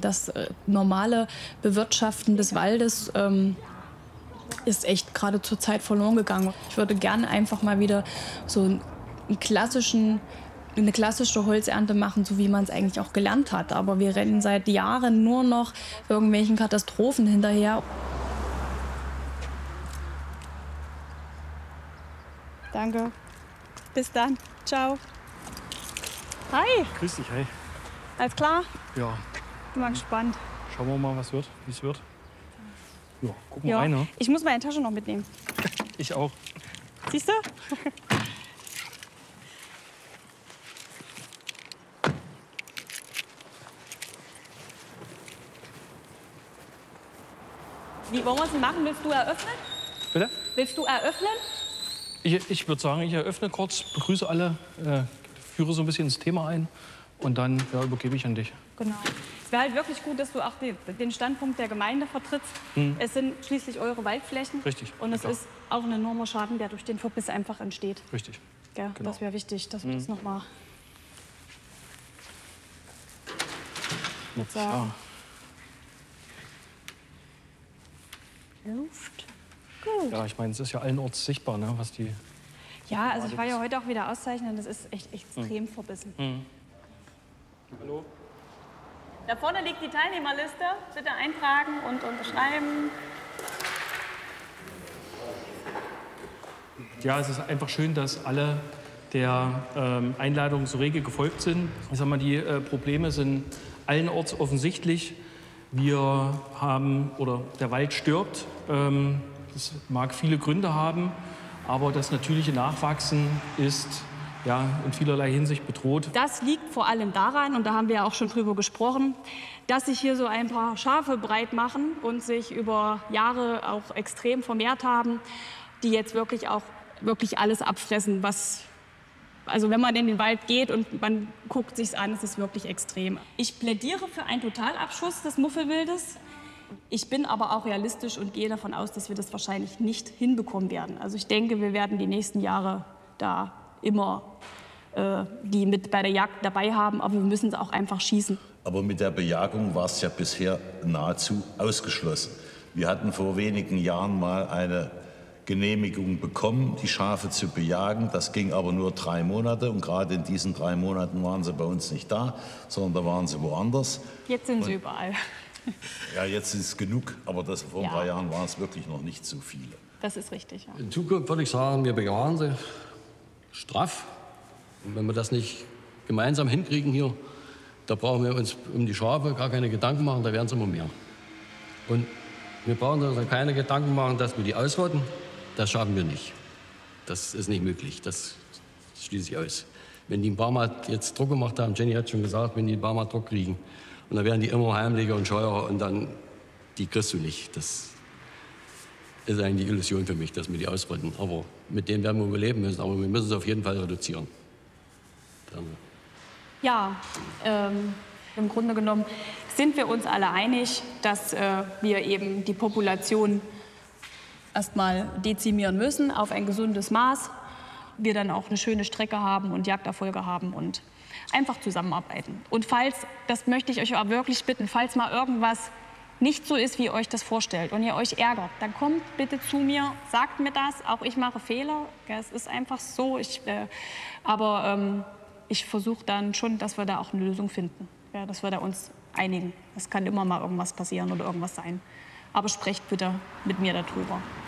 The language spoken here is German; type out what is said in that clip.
Das normale Bewirtschaften des Waldes ist echt gerade zur Zeit verloren gegangen. Ich würde gerne einfach mal wieder so eine klassische Holzernte machen, so wie man es eigentlich auch gelernt hat. Aber wir rennen seit Jahren nur noch irgendwelchen Katastrophen hinterher. Danke. Bis dann. Ciao. Hi. Grüß dich, hi. Alles klar? Ja. Bin mal gespannt. Schauen wir mal, wie es wird. Ja, gucken wir Ja. rein, ne? Ich muss meine Tasche noch mitnehmen. Ich auch. Siehst du? Wie wollen wir es denn machen? Willst du eröffnen? Bitte? Willst du eröffnen? Ich würde sagen, ich eröffne kurz, begrüße alle, führe so ein bisschen ins Thema ein und dann übergebe ich an dich. Genau. Es wäre halt wirklich gut, dass du auch den Standpunkt der Gemeinde vertrittst. Es sind schließlich eure Waldflächen. Richtig. Und es ist auch ein enormer Schaden, der durch den Verbiss einfach entsteht. Richtig. Ja, Genau. Das wäre wichtig, dass wir das noch mal Ja. Luft. Gut. Ja, ich meine, es ist ja allenorts sichtbar, ne, was die... Ja, also ich war ja heute auch wieder auszeichnen. Das ist echt extrem verbissen. Hallo? Da vorne liegt die Teilnehmerliste. Bitte eintragen und unterschreiben. Ja, es ist einfach schön, dass alle der Einladung so rege gefolgt sind. Ich sag mal, die Probleme sind allenorts offensichtlich. Wir haben, oder der Wald stirbt. Das mag viele Gründe haben, aber das natürliche Nachwachsen ist ja in vielerlei Hinsicht bedroht. Das liegt vor allem daran, und da haben wir ja auch schon drüber gesprochen, dass sich hier so ein paar Schafe breit machen und sich über Jahre auch extrem vermehrt haben, die jetzt wirklich alles abfressen, also wenn man in den Wald geht und man guckt sich's an, ist es wirklich extrem. Ich plädiere für einen Totalabschuss des Muffelwildes. Ich bin aber auch realistisch und gehe davon aus, dass wir das wahrscheinlich nicht hinbekommen werden. Also ich denke, wir werden die nächsten Jahre da immer die mit bei der Jagd dabei haben, aber wir müssen es auch einfach schießen. Aber mit der Bejagung war es ja bisher nahezu ausgeschlossen. Wir hatten vor wenigen Jahren mal eine Genehmigung bekommen, die Schafe zu bejagen. Das ging aber nur 3 Monate und gerade in diesen 3 Monaten waren sie bei uns nicht da, sondern da waren sie woanders. Jetzt sind sie überall. Ja, jetzt ist es genug, aber vor 3 Jahren waren es wirklich noch nicht so viele. Das ist richtig, ja. In Zukunft würde ich sagen, wir bejahen sie straff. Und wenn wir das nicht gemeinsam hinkriegen hier, da brauchen wir uns um die Schafe gar keine Gedanken machen, da werden es immer mehr. Und wir brauchen uns keine Gedanken machen, dass wir die ausrotten. Das schaffen wir nicht. Das ist nicht möglich. Das schließe ich aus. Wenn die ein paar Mal jetzt Druck gemacht haben, Jenny hat schon gesagt, wenn die ein paar Mal Druck kriegen, und dann werden die immer heimlicher und scheuer und dann, die kriegst du nicht. Das ist eigentlich die Illusion für mich, dass wir die ausrotten. Aber mit denen werden wir überleben müssen. Aber wir müssen es auf jeden Fall reduzieren. Dann. Ja, im Grunde genommen sind wir uns alle einig, dass wir eben die Population erstmal dezimieren müssen auf ein gesundes Maß. Wir dann auch eine schöne Strecke haben und Jagderfolge haben und einfach zusammenarbeiten. Und falls, das möchte ich euch auch wirklich bitten, falls mal irgendwas nicht so ist, wie ihr euch das vorstellt und ihr euch ärgert, dann kommt bitte zu mir, sagt mir das. Auch ich mache Fehler, es ist einfach so. Aber ich versuche dann schon, dass wir da auch eine Lösung finden, ja, dass wir da uns einigen. Es kann immer mal irgendwas passieren oder irgendwas sein. Aber sprecht bitte mit mir darüber.